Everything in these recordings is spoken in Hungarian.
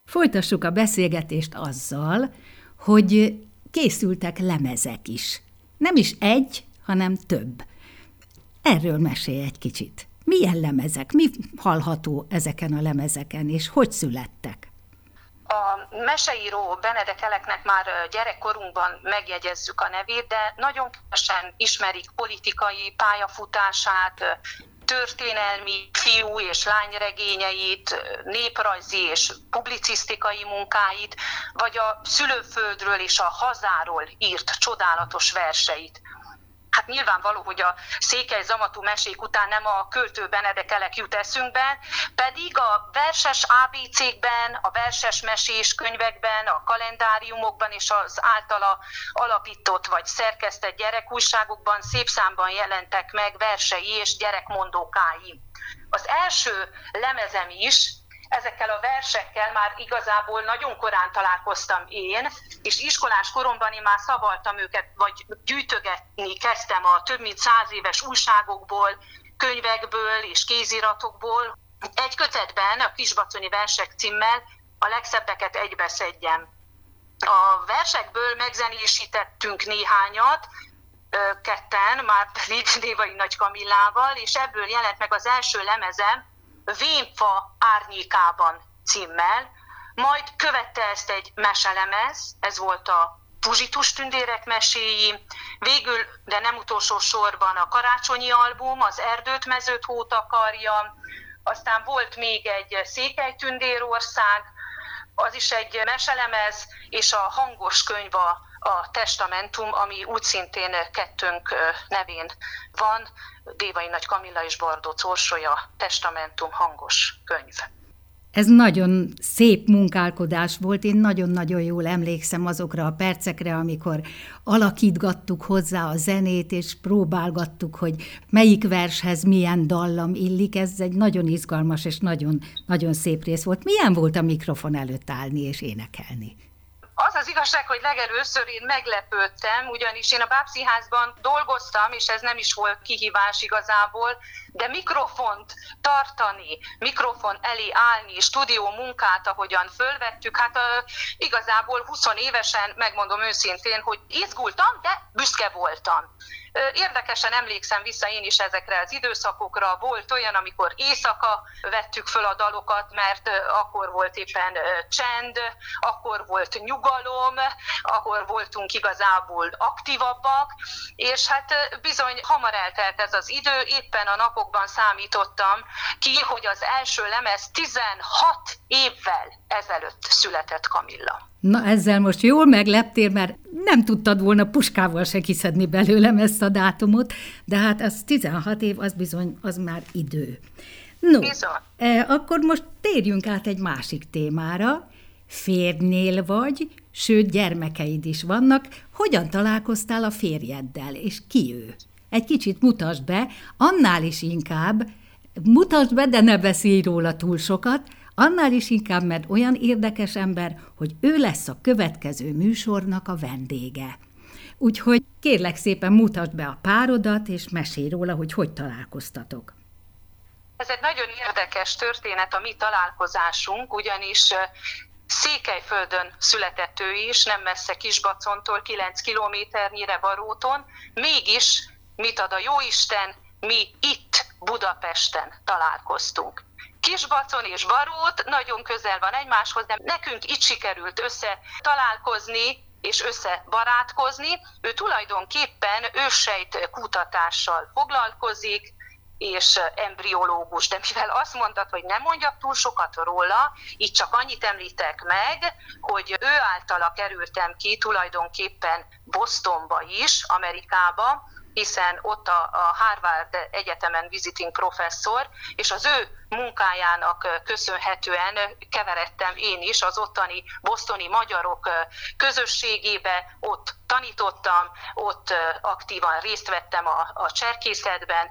Folytassuk a beszélgetést azzal, hogy készültek lemezek is. Nem is egy, hanem több. Erről mesélj egy kicsit. Milyen lemezek, mi hallható ezeken a lemezeken, és hogy születtek? A meseíró Benedek Eleknek már gyerekkorunkban megjegyezzük a nevét, de nagyon kevesen ismerik politikai pályafutását, történelmi fiú- és lányregényeit, néprajzi és publicisztikai munkáit, vagy a szülőföldről és a hazáról írt csodálatos verseit. Hát nyilvánvaló, hogy a székely zamatú mesék után nem a költő Benedek Elek jut eszünkbe, pedig a verses ABC-kben, a verses mesés könyvekben, a kalendáriumokban és az általa alapított vagy szerkesztett gyerekújságokban szép számban jelentek meg versei és gyerekmondókái. Az első lemezem is ezekkel a versekkel már igazából nagyon korán találkoztam én, és iskolás koromban én már szavaltam őket, vagy gyűjtögetni kezdtem a több mint 100 éves újságokból, könyvekből és kéziratokból. Egy kötetben, a Kisbaconi versek címmel a legszebbeket egybeszedjem. A versekből megzenésítettünk néhányat, ketten, már pedig Dévai Nagy Kamillával, és ebből jelent meg az első lemezem, Vénfa árnyékában címmel, majd követte ezt egy meselemez, ez volt a Puzsitus tündérek meséi, végül, de nem utolsó sorban a karácsonyi album, az Erdőt, mezőt, hót akarja, aztán volt még egy Székely tündérország, az is egy meselemez, és a hangos könyv a Testamentum, ami úgy szintén kettőnk nevén van, Dévai Nagy Kamilla és Bardóc Orsolya, Testamentum hangos könyv. Ez nagyon szép munkálkodás volt, én nagyon-nagyon jól emlékszem azokra a percekre, amikor alakítgattuk hozzá a zenét, és próbálgattuk, hogy melyik vershez milyen dallam illik. Ez egy nagyon izgalmas és nagyon szép rész volt. Milyen volt a mikrofon előtt állni és énekelni? Az az igazság, hogy legelőször én meglepődtem, ugyanis én a Bábszínházban dolgoztam, és ez nem is volt kihívás igazából, de mikrofont tartani, mikrofon elé állni, stúdió munkát, ahogyan fölvettük, hát igazából 20 évesen, megmondom őszintén, hogy izgultam, de büszke voltam. Érdekesen emlékszem vissza én is ezekre az időszakokra. Volt olyan, amikor éjszaka vettük föl a dalokat, mert akkor volt éppen csend, akkor volt nyugalom, akkor voltunk igazából aktívabbak, és hát bizony hamar eltelt ez az idő, éppen a napokban számítottam ki, hogy az első lemez 16 évvel ezelőtt született, Kamilla. Na, ezzel most jól megleptél, mert nem tudtad volna puskával se kiszedni belőlem ezt a dátumot, de hát az 16 év, az bizony, az már idő. No, akkor most térjünk át egy másik témára. Férjnél vagy, sőt, gyermekeid is vannak. Hogyan találkoztál a férjeddel, és ki ő? Egy kicsit mutasd be, annál is inkább, mutasd be, de ne beszélj róla túl sokat, annál is inkább, mert olyan érdekes ember, hogy ő lesz a következő műsornak a vendége. Úgyhogy kérlek szépen mutasd be a párodat, és mesélj róla, hogy találkoztatok. Ez egy nagyon érdekes történet, a mi találkozásunk, ugyanis Székelyföldön született ő is, nem messze Kisbacontól, 9 kilométernyire Baróton, mégis mit ad a jóisten, mi itt Budapesten találkoztunk. Kisbacon és Barót nagyon közel van egymáshoz, de nekünk itt sikerült találkozni és összebarátkozni. Ő tulajdonképpen őssejt kutatással foglalkozik, és embriológus, de mivel azt mondtad, hogy nem mondjak túl sokat róla, így csak annyit említek meg, hogy ő általa kerültem ki tulajdonképpen Bostonba is, Amerikába, hiszen ott a Harvard Egyetemen visiting professzor, és az ő munkájának köszönhetően keveredtem én is az ottani bostoni magyarok közösségébe, ott tanítottam, ott aktívan részt vettem a cserkészetben,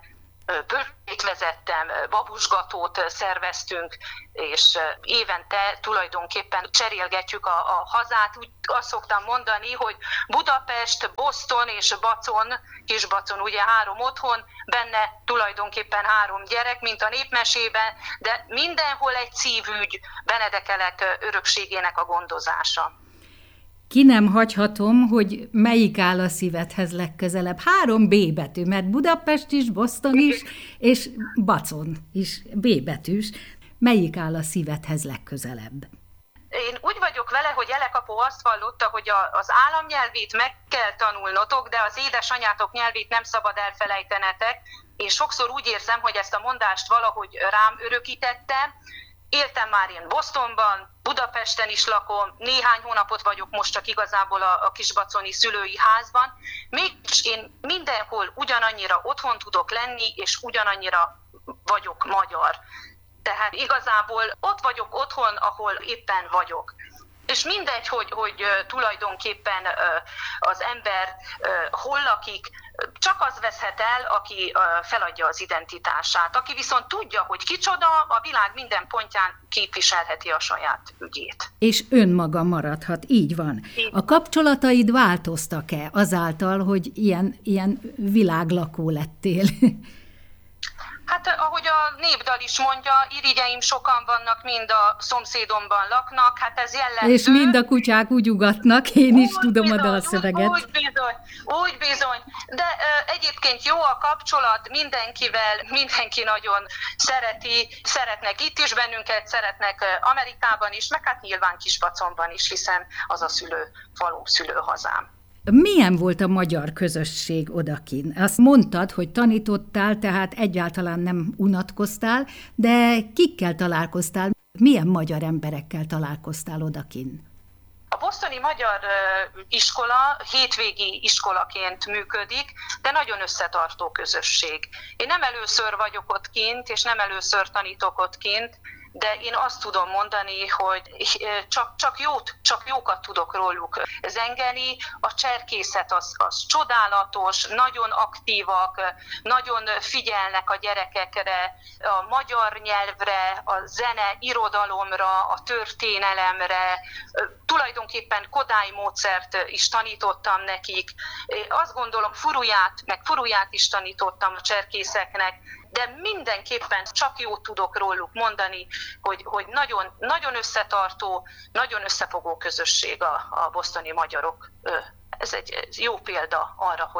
bölcsét vezettem, babusgatót szerveztünk, és évente tulajdonképpen cserélgetjük a hazát. Úgy azt szoktam mondani, hogy Budapest, Boston és Bacon, Kisbacon ugye 3 otthon, benne tulajdonképpen 3 gyerek, mint a népmesében, de mindenhol egy szívügy, Benedek-Elek örökségének a gondozása. Ki nem hagyhatom, hogy melyik áll a szívedhez legközelebb. 3 B betű, mert Budapest is, Boston is, és Bacon is B betűs. Melyik áll a szívedhez legközelebb? Én úgy vagyok vele, hogy Elek-apu azt vallotta, hogy az államnyelvét meg kell tanulnotok, de az édesanyátok nyelvét nem szabad elfelejtenetek. Én sokszor úgy érzem, hogy ezt a mondást valahogy rám örökítette. Éltem már én Bostonban, Budapesten is lakom, néhány hónapot vagyok most csak igazából a kisbaconi szülői házban. Mégis én mindenhol ugyanannyira otthon tudok lenni, és ugyanannyira vagyok magyar. Tehát igazából ott vagyok otthon, ahol éppen vagyok. És mindegy, hogy tulajdonképpen az ember hol lakik, csak az veszhet el, aki feladja az identitását. Aki viszont tudja, hogy kicsoda, a világ minden pontján képviselheti a saját ügyét. És önmaga maradhat, így van. A kapcsolataid változtak-e azáltal, hogy ilyen világlakó lettél? Hát ahogy a népdal is mondja, irigyeim sokan vannak, mind a szomszédomban laknak, hát ez jellemző. És mind a kutyák úgy ugatnak, én is tudom a dalszöveget. Úgy bizony. De egyébként jó a kapcsolat mindenkivel, mindenki nagyon szeretnek itt is bennünket, szeretnek Amerikában is, meg hát nyilván Kisbaconban is, hiszen az a szülőhazám. Milyen volt a magyar közösség odakin? Azt mondtad, hogy tanítottál, tehát egyáltalán nem unatkoztál, de kikkel találkoztál? Milyen magyar emberekkel találkoztál odakin? A bostoni magyar iskola hétvégi iskolaként működik, de nagyon összetartó közösség. Én nem először vagyok ott kint, és nem először tanítok ott kint, de én azt tudom mondani, hogy csak jókat tudok róluk zengeni. A cserkészet az csodálatos, nagyon aktívak, nagyon figyelnek a gyerekekre, a magyar nyelvre, a zene, irodalomra, a történelemre. Tulajdonképpen Kodály módszert is tanítottam nekik. Azt gondolom, furuját is tanítottam a cserkészeknek, de mindenképpen csak jót tudok róluk mondani, hogy nagyon, nagyon összetartó, nagyon összefogó közösség a bostoni magyarok. Ez egy jó példa arra,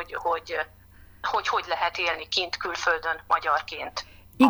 hogy lehet élni kint, külföldön, magyarként.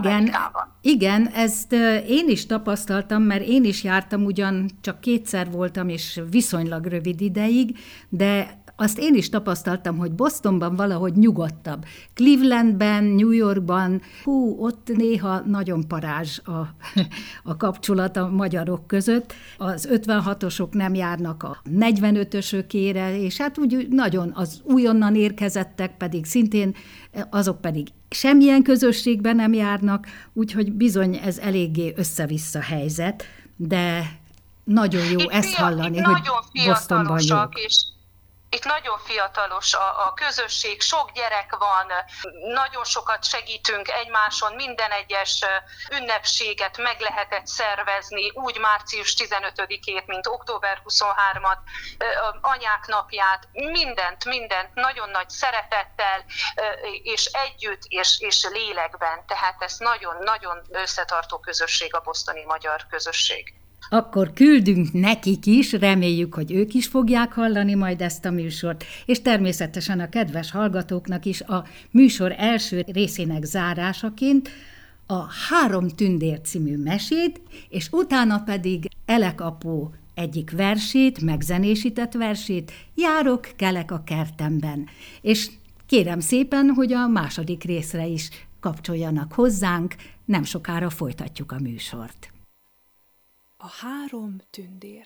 Igen, ezt én is tapasztaltam, mert én is jártam, ugyan csak 2-szer voltam, és viszonylag rövid ideig, de azt én is tapasztaltam, hogy Bostonban valahogy nyugodtabb. Clevelandben, New Yorkban, ott néha nagyon parázs a kapcsolat a magyarok között. Az 56-osok nem járnak a 45-ösökére, és hát úgy nagyon az újonnan érkezettek pedig szintén, azok pedig semmilyen közösségben nem járnak, úgyhogy bizony ez eléggé össze-vissza helyzet, de nagyon jó ezt hallani, hogy Bostonban jó. Itt nagyon fiatalos a közösség, sok gyerek van, nagyon sokat segítünk egymáson, minden egyes ünnepséget meg lehetett szervezni, úgy március 15-ét, mint október 23-at, anyák napját, mindent nagyon nagy szeretettel, és együtt, és lélekben. Tehát ez nagyon-nagyon összetartó közösség a bostoni magyar közösség. Akkor küldünk nekik is, reméljük, hogy ők is fogják hallani majd ezt a műsort, és természetesen a kedves hallgatóknak is a műsor első részének zárásaként a 3 tündér című mesét, és utána pedig Elek-apu egyik versét, megzenésített versét, Járok, kelek a kertemben. És kérem szépen, hogy a második részre is kapcsoljanak hozzánk, nem sokára folytatjuk a műsort. A 3 tündér.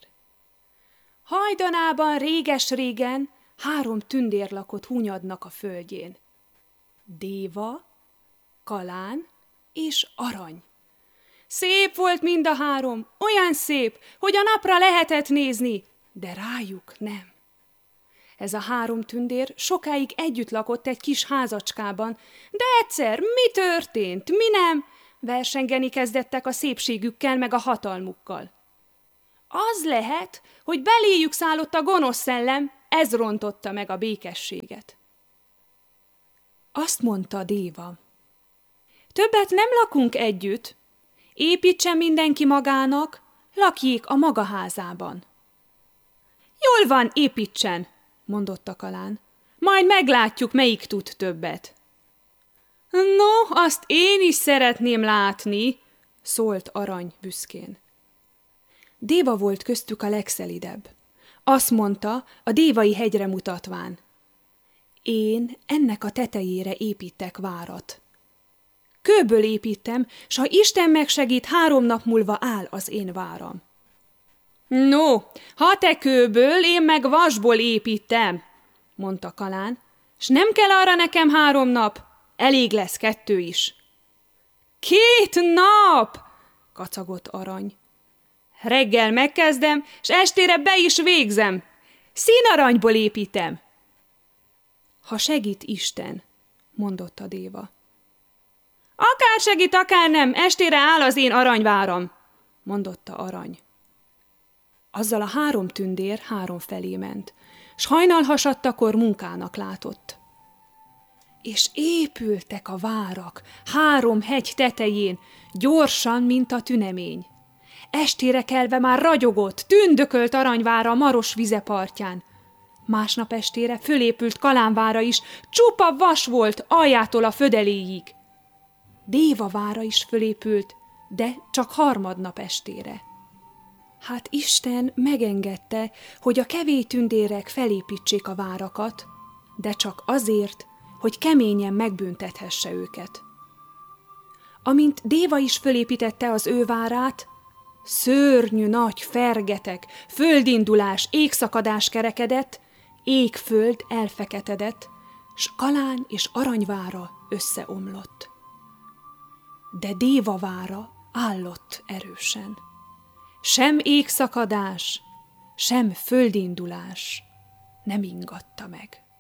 Hajdanában réges-régen 3 tündér lakott Hunyadnak a földjén. Déva, Kalán és Arany. Szép volt mind a 3, olyan szép, hogy a napra lehetett nézni, de rájuk nem. Ez a 3 tündér sokáig együtt lakott egy kis házacskában, de egyszer mi történt, mi nem? Versengeni kezdettek a szépségükkel meg a hatalmukkal. Az lehet, hogy beléjük szállott a gonosz szellem, ez rontotta meg a békességet. Azt mondta Déva: többet nem lakunk együtt, építsen mindenki magának, lakjék a maga házában. Jól van, építsen, mondotta Kalán, majd meglátjuk, melyik tud többet. No, azt én is szeretném látni, szólt Arany büszkén. Déva volt köztük a legszelidebb. Azt mondta, a Dévai hegyre mutatván: én ennek a tetejére építek várat. Kőből építem, s ha Isten megsegít, 3 nap múlva áll az én váram. No, ha te kőből, én meg vasból építem, mondta Kalán, s nem kell arra nekem 3 nap, elég lesz 2 is. 2 nap, kacagott Arany. Reggel megkezdem, s estére be is végzem. Színaranyból építem. Ha segít Isten, mondotta Déva. Akár segít, akár nem, estére áll az én aranyváram, mondotta Arany. Azzal a 3 tündér 3 felé ment, s hajnalhasadtakor munkának látott. És épültek a várak 3 hegy tetején, gyorsan, mint a tünemény. Estére kelve már ragyogott, tündökölt Aranyvára a maros vize partján. Másnap estére fölépült Kalánvára is, csupa vas volt aljától a födeléig. Déva vára is fölépült, de csak harmadnap estére. Hát Isten megengedte, hogy a kevély tündérek felépítsék a várakat, de csak azért, hogy keményen megbüntethesse őket. Amint Déva is fölépítette az ő várát, szörnyű nagy fergetek, földindulás, égszakadás kerekedett, égföld elfeketedett, s Kalán és Aranyvára összeomlott. De Déva vára állott erősen. Sem égszakadás, sem földindulás nem ingatta meg.